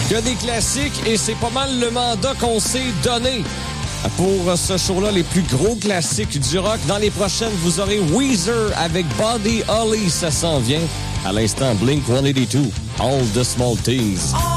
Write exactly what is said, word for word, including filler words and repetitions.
Que des classiques et c'est pas mal le mandat qu'on s'est donné. Pour ce show-là, les plus gros classiques du rock. Dans les prochaines, vous aurez Weezer avec Buddy Holly, ça s'en vient. À l'instant, Blink one eighty-two, All the Small Things.